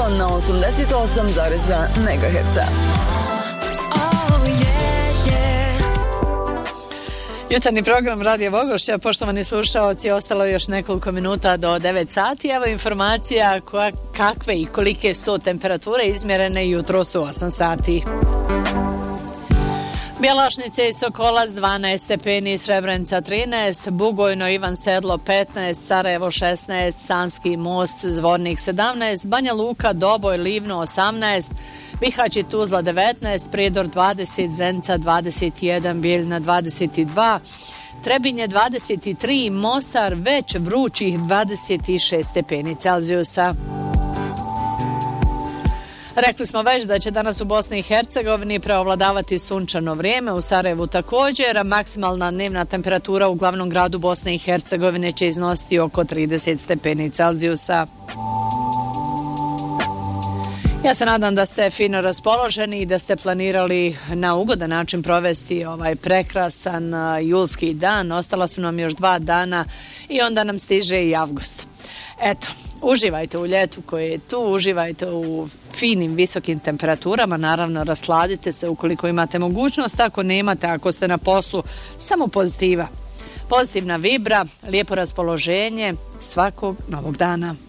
na 88,2 MHz. Jutarnji program Radija Vogošća, poštovani slušaoci, ostalo je još nekoliko minuta do 9 sati. Evo informacija kakve i kolike su to temperature izmjerene jutros u 8 sati. Bjelašnice i Sokolac 12 stepeni, Srebrenica 13, Bugojno, Ivan Sedlo 15, Sarajevo 16, Sanski Most, Zvornik 17, Banja Luka, Doboj, Livno 18, Bihać i Tuzla 19, Prijedor 20, Zenica 21, Bijeljina 22, Trebinje 23, Mostar već vrućih 26 stepeni Celzijusa. Rekli smo već da će danas u Bosni i Hercegovini preovladavati sunčano vrijeme, u Sarajevu također, a maksimalna dnevna temperatura u glavnom gradu Bosne i Hercegovine će iznositi oko 30 stepeni Celzijusa. Ja se nadam da ste fino raspoloženi i da ste planirali na ugodan način provesti ovaj prekrasan julski dan. Ostala su nam još 2 dana i onda nam stiže i avgust. Eto, uživajte u ljetu koje je tu, uživajte u finim, visokim temperaturama, naravno rasladite se ukoliko imate mogućnost, ako nemate, ako ste na poslu, samo pozitiva. Pozitivna vibra, lijepo raspoloženje svakog novog dana.